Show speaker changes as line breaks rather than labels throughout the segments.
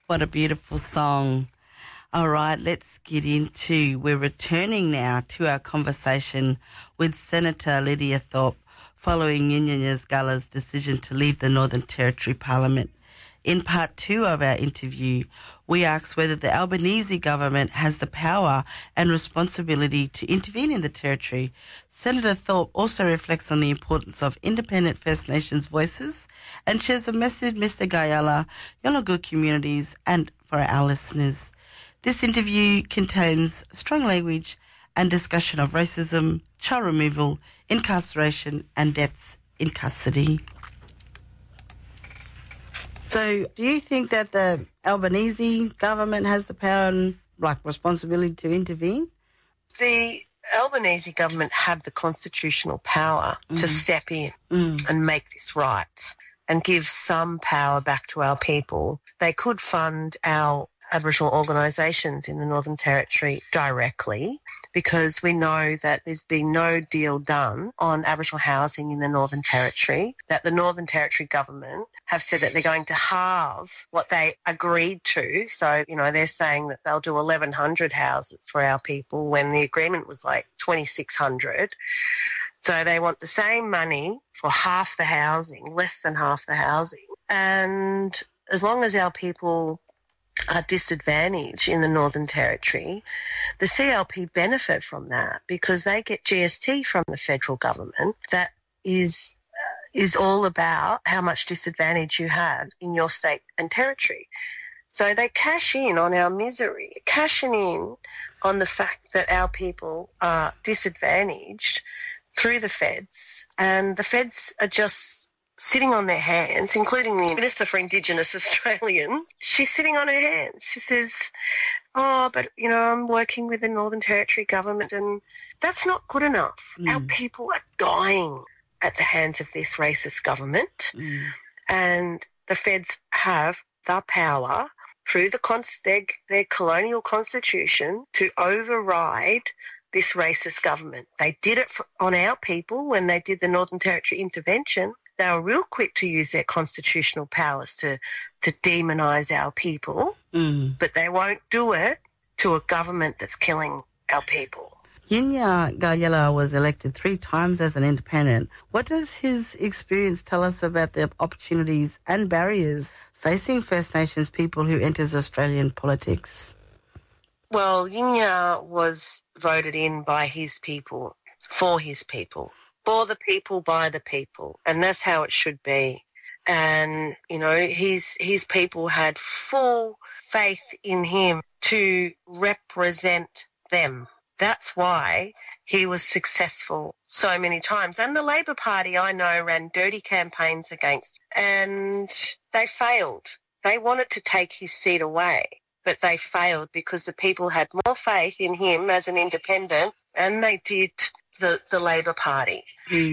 What a beautiful song. All right, let's get into, we're returning now to our conversation with Senator Lydia Thorpe following Yinya Ngala's decision to leave the Northern Territory Parliament. In part 2 of our interview, we asked whether the Albanese government has the power and responsibility to intervene in the territory. Senator Thorpe also reflects on the importance of independent First Nations voices and shares a message Mr. Gayala, Yolngu communities and for our listeners. This interview contains strong language and discussion of racism, child removal, incarceration and deaths in custody. So do you think that the Albanese government has the power and responsibility to intervene?
The Albanese government have the constitutional power to step in and make this right and give some power back to our people. They could fund our Aboriginal organisations in the Northern Territory directly, because we know that there's been no deal done on Aboriginal housing in the Northern Territory, that the Northern Territory government have said that they're going to halve what they agreed to. So, they're saying that they'll do 1,100 houses for our people when the agreement was like 2,600. So they want the same money for half the housing, less than half the housing. And as long as our people are disadvantaged in the Northern Territory, the CLP benefit from that because they get GST from the federal government that is all about how much disadvantage you have in your state and territory. So they cash in on our misery, cashing in on the fact that our people are disadvantaged through the feds, and the feds are just sitting on their hands, including the Minister for Indigenous Australians. She's sitting on her hands. She says, but I'm working with the Northern Territory government, and that's not good enough. Our people are dying at the hands of this racist government, and the feds have the power through their colonial constitution to override this racist government. They did it on our people when they did the Northern Territory intervention. They were real quick to use their constitutional powers to demonise our people, but they won't do it to a government that's killing our people.
Yinya Ngala was elected 3 times as an independent. What does his experience tell us about the opportunities and barriers facing First Nations people who enters Australian politics?
Well, Yinya was voted in by his people, for his people. For the people, by the people, and that's how it should be. And, his people had full faith in him to represent them. That's why he was successful so many times. And the Labor Party, I know, ran dirty campaigns against, and they failed. They wanted to take his seat away, but they failed because the people had more faith in him as an independent than they did the Labor Party.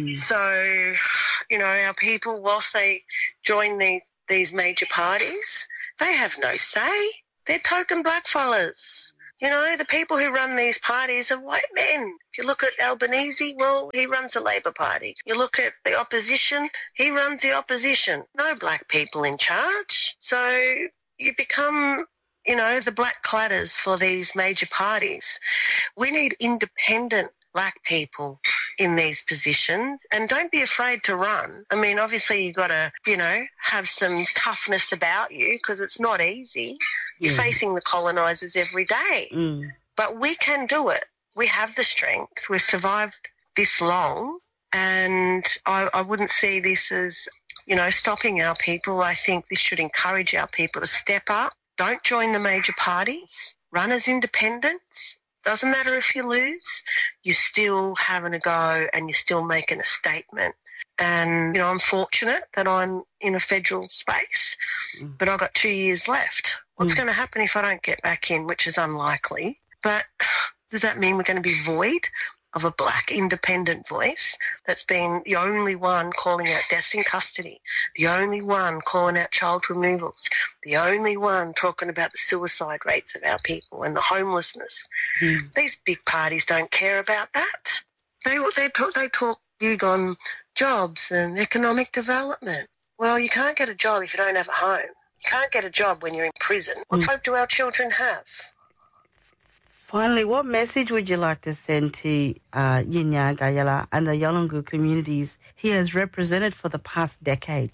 So, our people, whilst they join these major parties, they have no say. They're token blackfellas. The people who run these parties are white men. If you look at Albanese, well, he runs the Labor Party. You look at the opposition, he runs the opposition. No black people in charge. So you become, the black cladders for these major parties. We need independent black people in these positions, and don't be afraid to run. I mean, obviously you got to, have some toughness about you because it's not easy. You're facing the colonisers every day. But we can do it. We have the strength. We've survived this long, and I wouldn't see this as, stopping our people. I think this should encourage our people to step up. Don't join the major parties. Run as independents. Doesn't matter if you lose, you're still having a go and you're still making a statement. And, I'm fortunate that I'm in a federal space, but I've got 2 years left. What's going to happen if I don't get back in, which is unlikely? But does that mean we're going to be void of a black independent voice that's been the only one calling out deaths in custody, the only one calling out child removals, the only one talking about the suicide rates of our people and the homelessness? These big parties don't care about that. They talk big on jobs and economic development. Well, you can't get a job if you don't have a home. You can't get a job when you're in prison. What hope do our children have?
Finally, what message would you like to send to Yinya Gayala and the Yolngu communities he has represented for the past decade?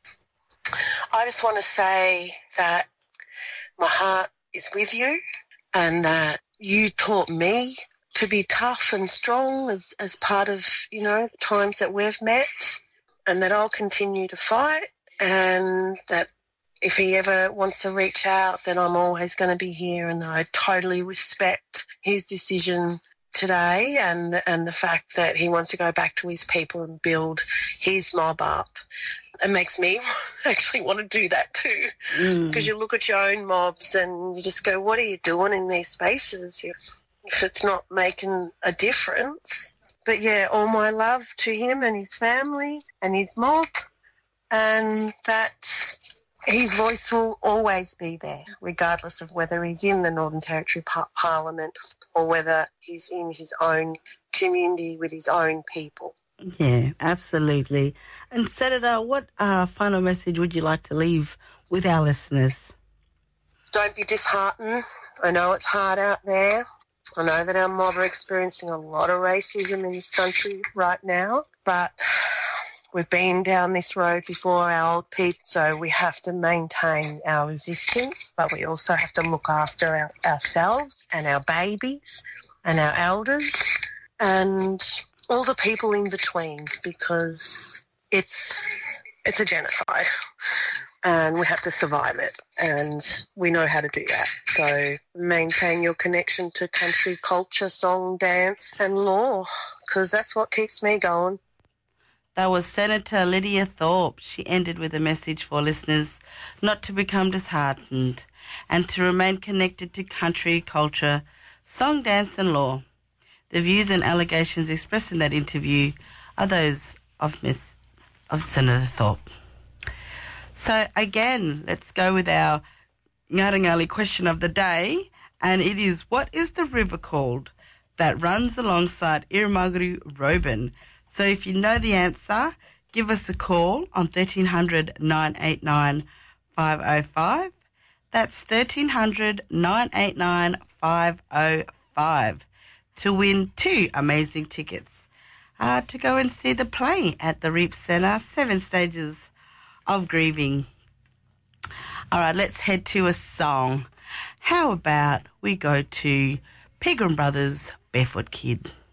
I just want to say that my heart is with you and that you taught me to be tough and strong as part of, the times that we've met, and that I'll continue to fight, and that if he ever wants to reach out, then I'm always going to be here, and I totally respect his decision today and the fact that he wants to go back to his people and build his mob up. It makes me actually want to do that too, because you look at your own mobs and you just go, what are you doing in these spaces if it's not making a difference? But yeah, all my love to him and his family and his mob, and that his voice will always be there, regardless of whether he's in the Northern Territory Parliament or whether he's in his own community with his own people.
Yeah, absolutely. And Senator, what final message would you like to leave with our listeners?
Don't be disheartened. I know it's hard out there. I know that our mob are experiencing a lot of racism in this country right now, but we've been down this road before, our old people, so we have to maintain our resistance, but we also have to look after ourselves and our babies and our elders and all the people in between, because it's a genocide and we have to survive it, and we know how to do that. So maintain your connection to country culture, song, dance and law, because that's what keeps me going.
That was Senator Lydia Thorpe. She ended with a message for listeners not to become disheartened and to remain connected to country, culture, song, dance and law. The views and allegations expressed in that interview are those of Senator Thorpe. So again, let's go with our Ngarangali question of the day, and it is, what is the river called that runs alongside Irumaguru Roban? So if you know the answer, give us a call on 1300 989 505. That's 1300 989 505 to win 2 amazing tickets to go and see the play at the Reap Centre, 7 Stages of Grieving. All right, let's head to a song. How about we go to Pegram Brothers, Barefoot Kid?